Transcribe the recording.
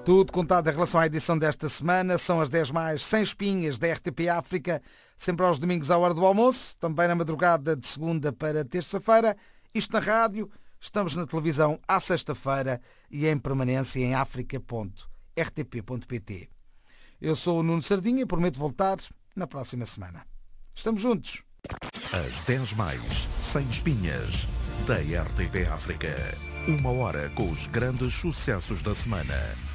Tudo contado em relação à edição desta semana. São as 10 mais sem espinhas da RTP África, sempre aos domingos à hora do almoço, também na madrugada de segunda para terça-feira. Isto na rádio, estamos na televisão à sexta-feira e em permanência em africa.rtp.pt. Eu sou o Nuno Sardinha e prometo voltar na próxima semana. Estamos juntos. As 10 mais sem espinhas da RTP África. Uma hora com os grandes sucessos da semana.